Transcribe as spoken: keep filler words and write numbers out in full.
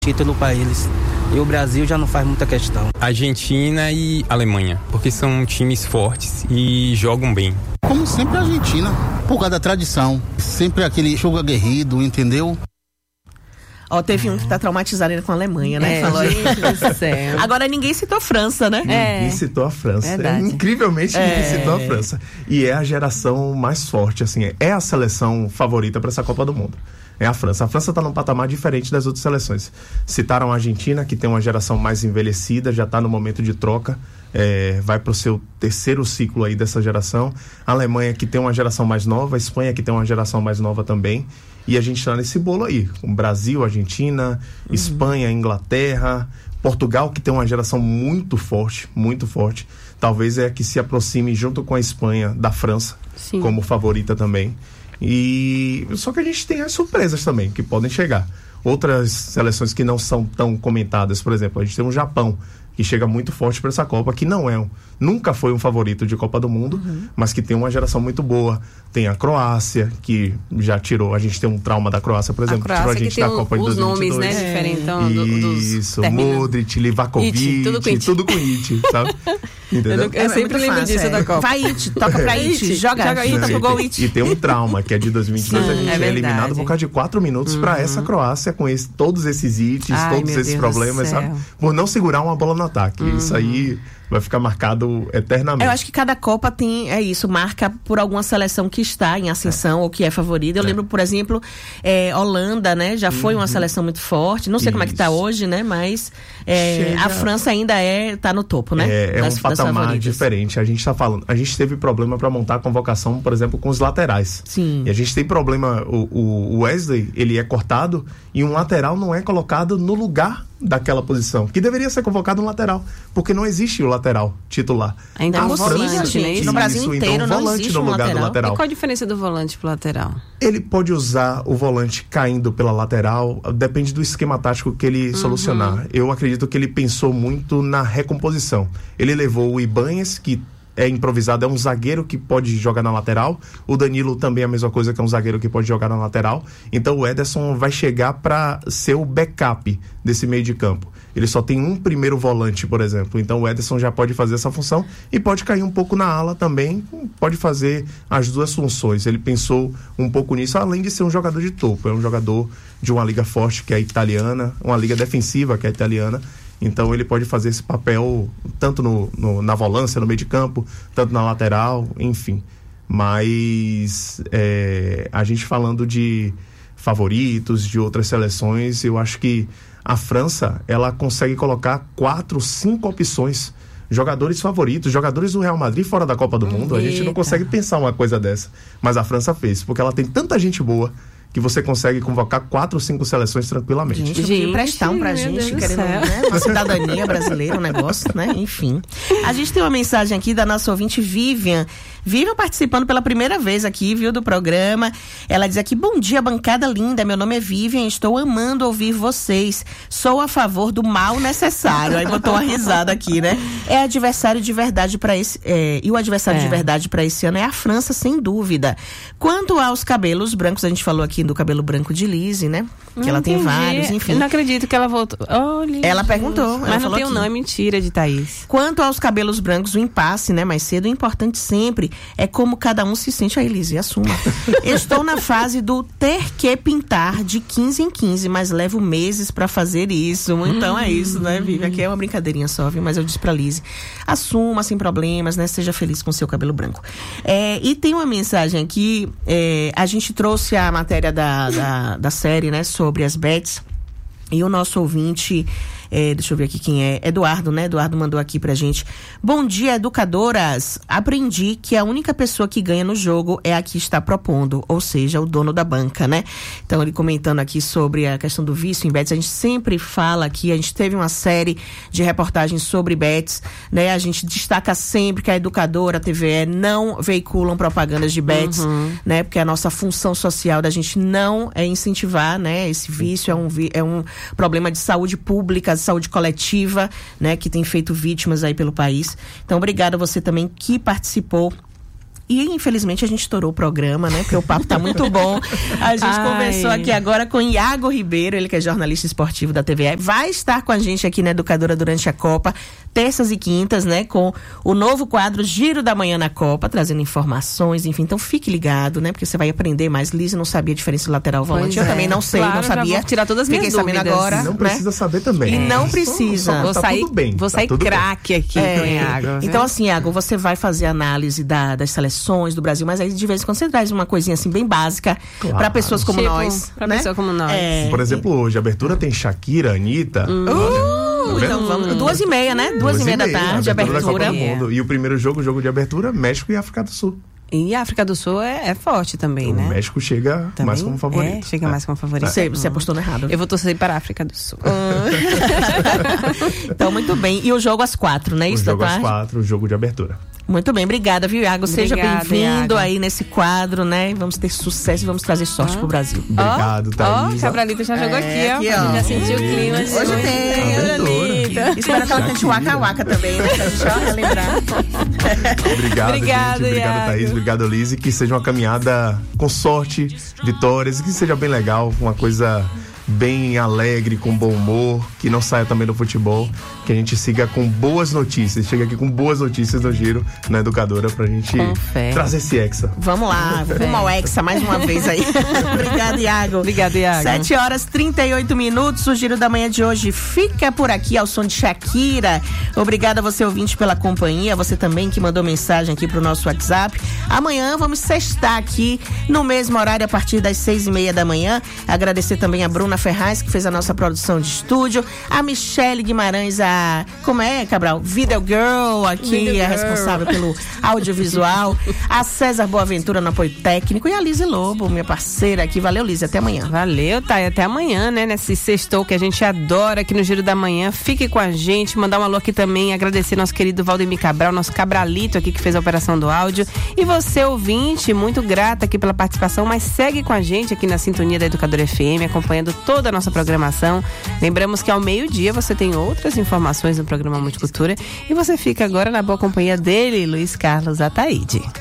título para eles. E o Brasil já não faz muita questão. Argentina e Alemanha, porque são times fortes e jogam bem. Como sempre a Argentina, por causa da tradição. Sempre aquele jogo aguerrido, entendeu? Ó, teve um que tá traumatizado ainda com a Alemanha, né? É, Falou gente do céu. Agora ninguém citou a França, né? É. Ninguém citou a França. É, incrivelmente é. ninguém citou a França. E é a geração mais forte, assim, é a seleção favorita para essa Copa do Mundo. É a França. A França está num patamar diferente das outras seleções. Citaram a Argentina, que tem uma geração mais envelhecida, já está no momento de troca, é, vai para o seu terceiro ciclo aí dessa geração. A Alemanha, que tem uma geração mais nova, a Espanha, que tem uma geração mais nova também. E a gente está nesse bolo aí, com Brasil, Argentina, uhum. Espanha, Inglaterra, Portugal, que tem uma geração muito forte, muito forte. Talvez é a que se aproxime junto com a Espanha da França, Sim. como favorita também. E só que a gente tem as surpresas também que podem chegar. Outras seleções que não são tão comentadas, por exemplo, a gente tem um Japão que chega muito forte para essa Copa, que não é um, nunca foi um favorito de Copa do Mundo, uhum. mas que tem uma geração muito boa. Tem a Croácia, que já tirou, a gente tem um trauma da Croácia, por exemplo, a Croácia, tirou a gente da Copa de dois mil e vinte e dois. Os nomes, né, diferentão do, dos... Isso, Modric, Livakovic, tudo com It, tudo com It, sabe? Entendeu? Eu, eu é sempre lembro fácil, disso é. da Copa. Vai It, toca pra It, joga, joga It, toca o gol It. E tem um trauma, que é de dois mil e vinte e dois, Sim, a gente é, é eliminado por causa de quatro minutos uhum. pra essa Croácia, com esse, todos esses Its, Ai, todos esses Deus problemas, sabe? Por não segurar uma bola no ataque. Uhum. Isso aí vai ficar marcado eternamente. Eu acho que cada Copa tem, é isso, marca por alguma seleção que está em ascensão é. ou que é favorita. Eu é. lembro, por exemplo, é, Holanda, né? Já foi uhum. uma seleção muito forte. Não sei isso. como é que tá hoje, né? Mas é, a França ainda é, tá no topo, né? É, é das, um patamar diferente. A gente tá falando, a gente teve problema para montar a convocação, por exemplo, com os laterais. Sim. E a gente tem problema, o, o Wesley, ele é cortado e um lateral não é colocado no lugar daquela posição, que deveria ser convocado um lateral, porque não existe o lateral titular. Ainda é possível, gente. Isso, no Brasil inteiro então, não volante existe no um lugar lateral. do lateral. E qual a diferença do volante pro lateral? Ele pode usar o volante caindo pela lateral, depende do esquema tático que ele uhum. solucionar. Eu acredito que ele pensou muito na recomposição. Ele levou o Ibanez, que é improvisado, é um zagueiro que pode jogar na lateral. O Danilo também é a mesma coisa, que é um zagueiro que pode jogar na lateral. Então o Ederson vai chegar para ser o backup desse meio de campo. Ele só tem um primeiro volante, por exemplo. Então o Ederson já pode fazer essa função e pode cair um pouco na ala também, pode fazer as duas funções. Ele pensou um pouco nisso, além de ser um jogador de topo. É um jogador de uma liga forte, que é a italiana, uma liga defensiva, que é a italiana. Então ele pode fazer esse papel tanto no, no, na volância, no meio de campo, tanto na lateral, enfim. Mas é, a gente falando de favoritos, de outras seleções, eu acho que a França, ela consegue colocar quatro, cinco opções, jogadores favoritos, jogadores do Real Madrid fora da Copa do Mundo. Eita. A gente não consegue pensar uma coisa dessa, mas a França fez, porque ela tem tanta gente boa que você consegue convocar quatro, cinco seleções tranquilamente. Gente, gente emprestar um pra gente, querendo, né? Uma cidadania brasileira, um negócio, né? Enfim. A gente tem uma mensagem aqui da nossa ouvinte Vivian. Vivian participando pela primeira vez aqui, viu, do programa. Ela diz aqui: bom dia, bancada linda, meu nome é Vivian, estou amando ouvir vocês. Sou a favor do mal necessário. Aí botou uma risada aqui, né? É adversário de verdade para esse... É, e o adversário é. de verdade para esse ano é a França, sem dúvida. Quanto aos cabelos brancos, a gente falou aqui do cabelo branco de Lizzy, né? Que não ela entendi. tem vários, enfim. Eu não acredito que ela voltou. Oh, ela perguntou. Mas ela não tem o um nome, mentira, de Thaís. Quanto aos cabelos brancos, o impasse, né? Mais cedo, o importante sempre é como cada um se sente. Aí, Lizzy, assuma. Estou na fase do ter que pintar de quinze em quinze, mas levo meses pra fazer isso. Então é isso, né, Vivi? Aqui é uma brincadeirinha só, viu? Mas eu disse pra Lizzy: assuma sem problemas, né? Seja feliz com seu cabelo branco. É, e tem uma mensagem aqui, é, a gente trouxe a matéria da, da, da série, né? Sobre as bets. E o nosso ouvinte, é, deixa eu ver aqui quem é, Eduardo, né? Eduardo mandou aqui pra gente: bom dia, educadoras. Aprendi que a única pessoa que ganha no jogo é a que está propondo, ou seja, o dono da banca, né? Então, ele comentando aqui sobre a questão do vício em bets. A gente sempre fala aqui, a gente teve uma série de reportagens sobre bets, né? A gente destaca sempre que a educadora, a T V E, não veiculam propagandas de bets, uhum. né? Porque a nossa função social da gente não é incentivar, né? Esse vício é um, é um problema de saúde pública, de saúde coletiva, né, que tem feito vítimas aí pelo país. Então, obrigada a você também que participou E infelizmente a gente estourou o programa, né? Porque o papo tá muito bom. A gente Ai. conversou aqui agora com Iago Ribeiro, ele que é jornalista esportivo da T V E. Vai estar com a gente aqui na Educadora durante a Copa, terças e quintas, né? Com o novo quadro Giro da Manhã na Copa, trazendo informações, enfim. Então fique ligado, né? Porque você vai aprender mais. Liz não sabia a diferença do lateral volante. Eu é. também não sei, claro, não sabia. Vou tirar todas as Fiquei minhas sabendo dúvidas. agora. Não né? precisa saber também. E não precisa. Só, só, Vou tá sair, tudo bem. vou tá sair tudo craque aqui É. com o Iago. Então, assim, Iago, você vai fazer análise da, das seleções do Brasil, mas aí de vez em quando você traz uma coisinha assim bem básica Claro. para pessoas como Tipo, nós. pra né? pessoa como nós. É. Por exemplo, hoje a abertura tem Shakira, Anitta. Uh, Olha, então vamos. Duas e meia, né? Duas, e meia da tarde, abertura da abertura. Copa do Mundo. E o primeiro jogo, o jogo de abertura, México e África do Sul. E a África do Sul é, é forte também, O né? México chega Também mais como favorito. É, chega mais como favorito. Você, você apostou no errado. Eu vou torcer para a África do Sul. Então, muito bem. E o jogo às quatro, né? O Isso da jogo às tarde? quatro, o jogo de abertura. Muito bem, obrigada, viu, Iago? Seja Obrigada, bem-vindo Iago. aí nesse quadro, né? Vamos ter sucesso e vamos trazer sorte pro Brasil. Obrigado, Ó, Thaís. Cabralita já jogou É, aqui, aqui, ó. ó. Já sentiu o clima. Hoje tem, Cabralita. Espero que ela cante Waka Waka também, né? Pra gente só relembrar. Obrigado, Obrigado, gente. Obrigado, Iago. Thaís. Obrigado, Liz. E que seja uma caminhada com sorte, vitórias, e que seja bem legal, uma coisa bem alegre, com bom humor, que não saia também do futebol, que a gente siga com boas notícias, chega aqui com boas notícias no Giro, na Educadora, pra gente Com fé. trazer esse hexa. Vamos lá, rumo ao Hexa mais uma vez aí. Obrigada, Iago. Obrigada, Iago. sete horas e trinta e oito minutos, o Giro da Manhã de hoje fica por aqui ao som de Shakira. Obrigada a você, ouvinte, pela companhia, você também que mandou mensagem aqui pro nosso WhatsApp. Amanhã vamos sextar aqui no mesmo horário a partir das seis e meia da manhã. Agradecer também a Bruna Ferraz, que fez a nossa produção de estúdio, a Michele Guimarães, a, como é, Cabral? Video Girl, aqui, Video a Girl. responsável pelo audiovisual, a César Boaventura no apoio técnico e a Lise Lobo, minha parceira aqui. Valeu, Lise, até amanhã. Valeu, Thay. Até amanhã, né? Nesse sextou que a gente adora aqui no Giro da Manhã. Fique com a gente, mandar um alô aqui também, agradecer nosso querido Valdemir Cabral, nosso Cabralito aqui que fez a operação do áudio. E você, ouvinte, muito grata aqui pela participação, mas segue com a gente aqui na sintonia da Educadora F M, acompanhando toda a nossa programação. Lembramos que ao meio-dia você tem outras informações no programa Multicultura e você fica agora na boa companhia dele, Luiz Carlos Ataíde.